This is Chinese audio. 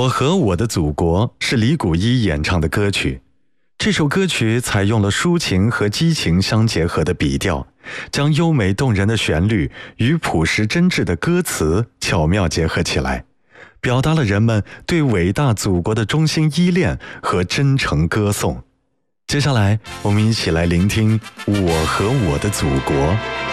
我和我的祖国是李谷一演唱的歌曲。这首歌曲采用了抒情和激情相结合的笔调，将优美动人的旋律与朴实真挚的歌词巧妙结合起来，表达了人们对伟大祖国的衷心依恋和真诚歌颂。接下来，我们一起来聆听《我和我的祖国》。